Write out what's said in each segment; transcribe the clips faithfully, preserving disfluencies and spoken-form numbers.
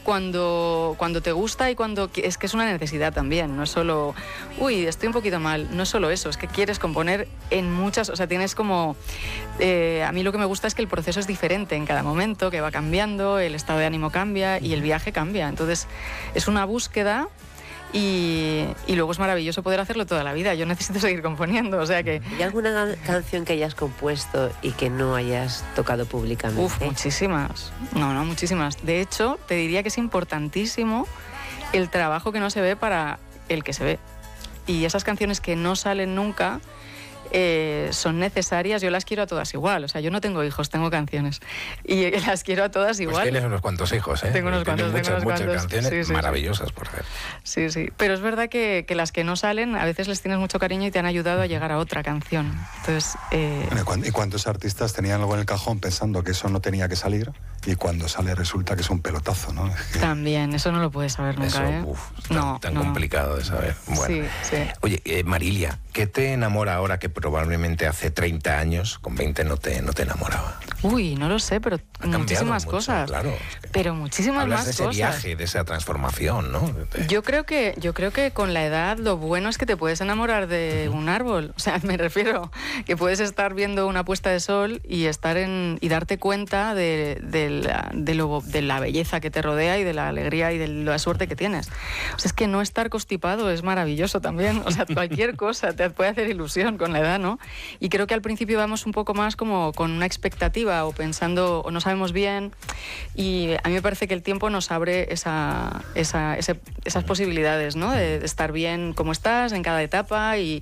cuando, cuando te gusta y cuando... Es que es una necesidad también, no es solo, uy, estoy un poquito mal, no es solo eso, es que quieres componer en muchas... O sea, tienes como... Eh, a mí lo que me gusta es que el proceso es diferente en cada momento, que va cambiando, el estado de ánimo cambia y el viaje cambia. Entonces, es una búsqueda... Y, y luego es maravilloso poder hacerlo toda la vida. Yo necesito seguir componiendo, o sea que... ¿Y alguna can- canción que hayas compuesto y que no hayas tocado públicamente? Uf, muchísimas. No, no, muchísimas. De hecho, te diría que es importantísimo el trabajo que no se ve para el que se ve. Y esas canciones que no salen nunca... Eh, son necesarias, yo las quiero a todas igual, o sea, yo no tengo hijos, tengo canciones y las quiero a todas igual. Pues tienes unos cuantos hijos, ¿eh? Tengo unos cuantos, muchas, tengo unos muchas cuantos. canciones Sí, sí, maravillosas, sí. Por hacer. Sí, sí, pero es verdad que, que las que no salen, a veces les tienes mucho cariño y te han ayudado a llegar a otra canción. Entonces, eh... bueno, ¿y cuántos artistas tenían algo en el cajón pensando que eso no tenía que salir y cuando sale resulta que es un pelotazo, ¿no? Es que... También, eso no lo puedes saber nunca, eso, ¿eh? Uf, tan, no, tan no, complicado de saber. Bueno. Sí, sí. Oye, eh, Marilia, ¿qué te enamora ahora que probablemente hace treinta años, con veinte no te, no te enamoraba? Uy, no lo sé, pero muchísimas mucho, cosas. Claro. Pero muchísimas Hablas más de ese cosas. viaje, de esa transformación, ¿no? De... Yo creo que yo creo que con la edad lo bueno es que te puedes enamorar de uh-huh. un árbol. O sea, me refiero que puedes estar viendo una puesta de sol y estar en y darte cuenta de, de, la, de, lo, de la belleza que te rodea y de la alegría y de la suerte que tienes. O sea, es que no estar constipado es maravilloso también. O sea, cualquier cosa te puede hacer ilusión con la edad, ¿no? Y creo que al principio vamos un poco más como con una expectativa o pensando o no sabemos bien, y a mí me parece que el tiempo nos abre esa, esa, ese, esas posibilidades, ¿no? De, de estar bien como estás en cada etapa y,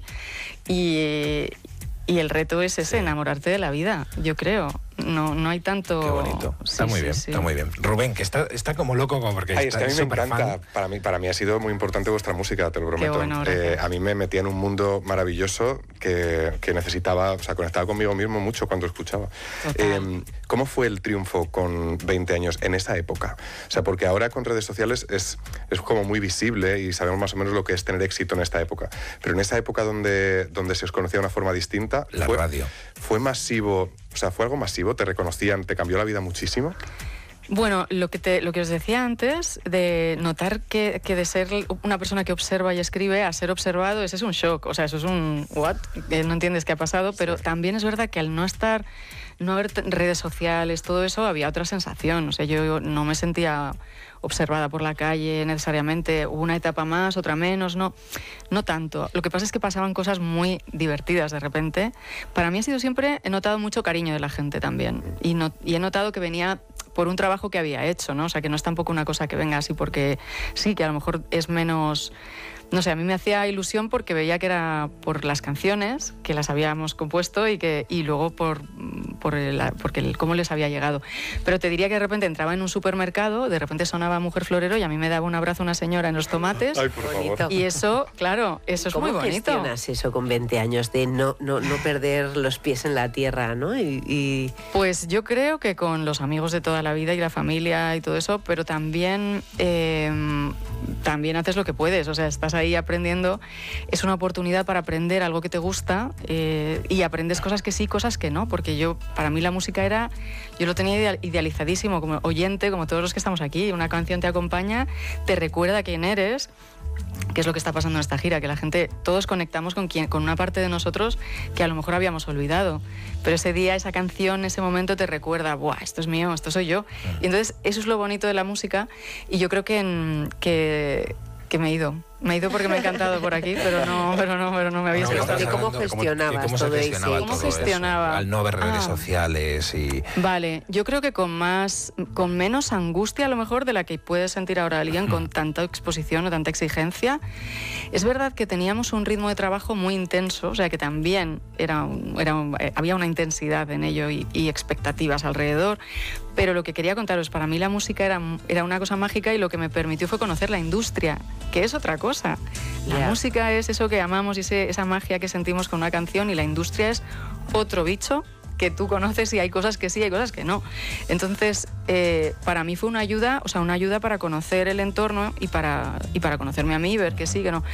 y, y el reto es ese, sí. enamorarte de la vida, yo creo. No, no hay tanto... Qué bonito. Está sí, muy sí, bien, sí. está muy bien. Rubén, que está, está como loco como porque Ay, está, es que a mí me encanta. Fan. Para mí, para mí ha sido muy importante vuestra música, te lo prometo. Qué bueno, eh, a mí me metía en un mundo maravilloso que, que necesitaba, o sea, conectaba conmigo mismo mucho cuando escuchaba. Eh, ¿Cómo fue el triunfo con veinte años en esa época? O sea, porque ahora con redes sociales es, es como muy visible y sabemos más o menos lo que es tener éxito en esta época. Pero en esa época donde, donde se os conocía de una forma distinta... La fue, radio. ¿Fue masivo? O sea, ¿fue algo masivo? ¿Te reconocían? ¿Te cambió la vida muchísimo? Bueno, lo que, te, lo que os decía antes, de notar que, que de ser una persona que observa y escribe a ser observado, ese es un shock. O sea, eso es un what, que no entiendes qué ha pasado, pero sí. También es verdad que al no estar, no haber redes sociales, todo eso, había otra sensación. O sea, yo no me sentía observada por la calle necesariamente, hubo una etapa más, otra menos, no, no tanto. Lo que pasa es que pasaban cosas muy divertidas de repente. Para mí ha sido siempre, he notado mucho cariño de la gente también, y, no, y he notado que venía por un trabajo que había hecho, ¿no? O sea, que no es tampoco una cosa que venga así porque sí, que a lo mejor es menos... No sé, a mí me hacía ilusión porque veía que era por las canciones que las habíamos compuesto y que y luego por, por el, porque el, cómo les había llegado. Pero te diría que de repente entraba en un supermercado, de repente sonaba Mujer Florero y a mí me daba un abrazo una señora en los tomates. Ay, por favor. Y eso, claro, eso es muy bonito. ¿Cómo gestionas eso con veinte años de no, no, no perder los pies en la tierra, ¿no? Y, y... Pues yo creo que con los amigos de toda la vida y la familia y todo eso, pero también, eh, también haces lo que puedes, o sea, estás ahí aprendiendo, es una oportunidad para aprender algo que te gusta eh, y aprendes cosas que sí, cosas que no, porque yo, para mí la música era, yo lo tenía idealizadísimo como oyente, como todos los que estamos aquí, una canción te acompaña, te recuerda quién eres, que es lo que está pasando en esta gira, que la gente, todos conectamos con, quien, con una parte de nosotros que a lo mejor habíamos olvidado, pero ese día, esa canción, ese momento te recuerda, ¡buah, esto es mío, esto soy yo! Y entonces eso es lo bonito de la música y yo creo que, en, que, que me he ido. Me he ido porque me ha encantado por aquí, pero no, pero no, pero no me había bueno, ¿Y cómo gestionabas ¿Cómo todo se gestionaba eso? ¿Cómo todo gestionaba? Eso? Al no ver redes ah. sociales y... Vale, yo creo que con más, con menos angustia a lo mejor de la que puede sentir ahora alguien con tanta exposición o tanta exigencia. Es verdad que teníamos un ritmo de trabajo muy intenso, o sea que también era, un, era un, eh, había una intensidad en ello y, y expectativas alrededor, pero lo que quería contaros, para mí la música era, era una cosa mágica y lo que me permitió fue conocer la industria, que es otra cosa. La yeah. música es eso que amamos y ese, esa magia que sentimos con una canción, y la industria es otro bicho que tú conoces y hay cosas que sí, hay cosas que no. Entonces, eh, para mí fue una ayuda, o sea, una ayuda para conocer el entorno y para, y para conocerme a mí, ver que sí, que no.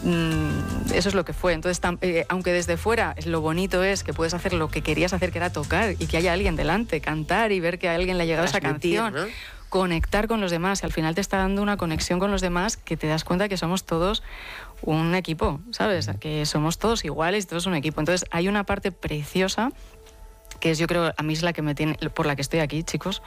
Mm, eso es lo que fue. Entonces, tam, eh, aunque desde fuera lo bonito es que puedes hacer lo que querías hacer, que era tocar, y que haya alguien delante, cantar y ver que a alguien le ha llegado esa canción. ¿No? conectar con los demás. Y al final te está dando una conexión con los demás que te das cuenta que somos todos un equipo, ¿sabes? Que somos todos iguales y todos un equipo. Entonces hay una parte preciosa que es, yo creo, a mí es la que me tiene, por la que estoy aquí, chicos.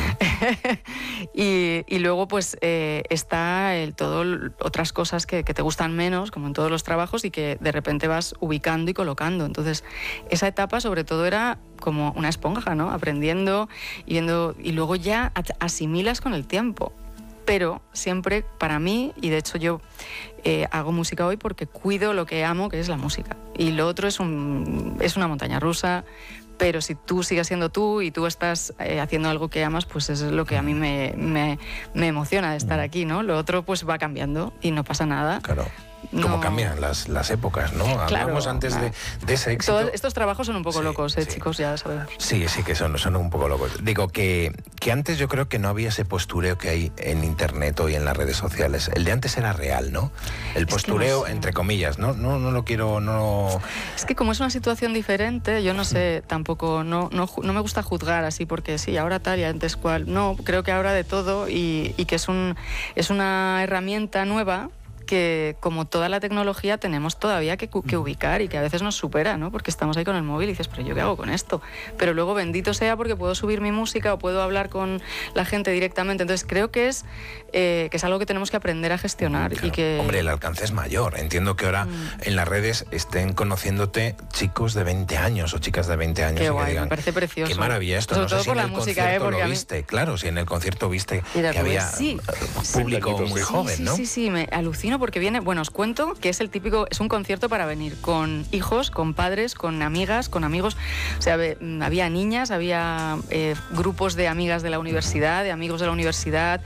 y, y luego, pues, eh, está el, todo otras cosas que, que te gustan menos, como en todos los trabajos, y que de repente vas ubicando y colocando. Entonces, esa etapa, sobre todo, era como una esponja, ¿no? Aprendiendo y viendo, y luego ya asimilas con el tiempo. Pero siempre, para mí, y de hecho yo eh, hago música hoy porque cuido lo que amo, que es la música. Y lo otro es, un, es una montaña rusa. Pero si tú sigues siendo tú y tú estás eh, haciendo algo que amas, pues eso es lo que a mí me, me, me emociona de estar aquí, ¿no? Lo otro pues va cambiando y no pasa nada. Claro. Como no... cambian las, las épocas, ¿no? Claro, Hablamos antes de, de ese éxito. Todos estos trabajos son un poco sí, locos, ¿eh, sí. chicos? Ya sabemos. Sí, sí, que son, son un poco locos. Digo que, que antes yo creo que no había ese postureo que hay en internet o en las redes sociales. El de antes era real, ¿no? El postureo, es que no sé. Entre comillas, ¿no? No, no lo quiero, no... Es que como es una situación diferente, yo no sé, tampoco, no, no, no me gusta juzgar así porque sí, ahora tal y antes cual. No, creo que ahora de todo y, y que es, un, es una herramienta nueva que, como toda la tecnología, tenemos todavía que, que ubicar y que a veces nos supera, ¿no? Porque estamos ahí con el móvil y dices, pero ¿yo qué hago con esto? Pero luego bendito sea porque puedo subir mi música o puedo hablar con la gente directamente. Entonces creo que es, eh, que es algo que tenemos que aprender a gestionar. Claro. Y que... Hombre, el alcance es mayor. Entiendo que ahora mm. en las redes estén conociéndote chicos de veinte años o chicas de veinte años. Qué y guay, que digan, me parece precioso. Qué maravilla esto. Sobre no todo sé si por en la el música, concierto ¿eh? Porque lo a mí... viste. Claro, si en el concierto viste Mira, que pues, había sí. público sí, muy sí, joven, sí, ¿no? Sí, sí, sí, me alucino porque viene... Bueno, os cuento que es el típico... Es un concierto para venir con hijos, con padres, con amigas, con amigos. O sea, había niñas, había eh, grupos de amigas de la universidad, de amigos de la universidad,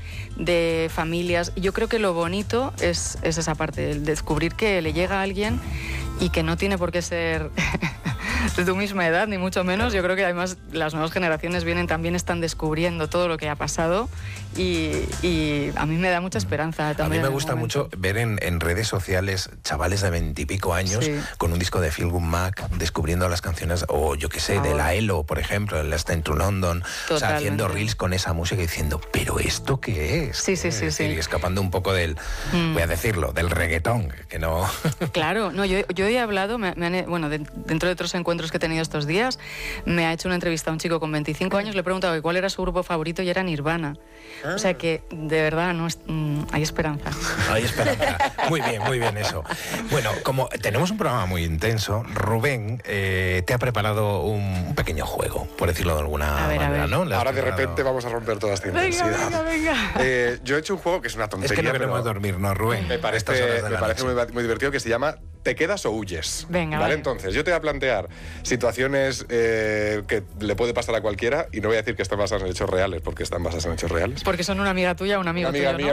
de familias. Y yo creo que lo bonito es, es esa parte, el descubrir que le llega a alguien y que no tiene por qué ser... de tu misma edad, ni mucho menos. Yo creo que además las nuevas generaciones vienen, también están descubriendo todo lo que ha pasado y, y a mí me da mucha esperanza también. A mí me gusta mucho ver en, en redes sociales chavales de veintipico años sí. con un disco de Feel Good Mac descubriendo las canciones, o yo qué sé, Ahora. de la Elo, por ejemplo, el Last Time to London, o sea, haciendo reels con esa música y diciendo, ¿pero esto qué es? Sí, sí, sí. decir, sí. Y escapando un poco del, mm. voy a decirlo, del reggaetón, que no... Claro, no, yo, yo he hablado, me, me han, bueno, de, dentro de otros encuentros que he tenido estos días, me ha hecho una entrevista a un chico con veinticinco años, le he preguntado cuál era su grupo favorito y era Nirvana. Ah. O sea que, de verdad, no es, mm, hay esperanza. Hay esperanza. Muy bien, muy bien eso. Bueno, como tenemos un programa muy intenso, Rubén eh, te ha preparado un, un pequeño juego, por decirlo de alguna a ver, manera, a ver. ¿no? Ahora preparado... de repente vamos a romper toda esta venga, intensidad. Venga, venga, eh, yo he hecho un juego que es una tontería. Es que no queremos pero dormirnos, Rubén. Me parece, me parece muy, muy divertido, que se llama ¿Te quedas o huyes? Venga, ¿vale? vale. Entonces, yo te voy a plantear situaciones eh, que le puede pasar a cualquiera y no voy a decir que están basadas en hechos reales, porque están basadas en hechos reales. Porque son una amiga tuya o un amigo una amiga tuyo, mía, ¿no?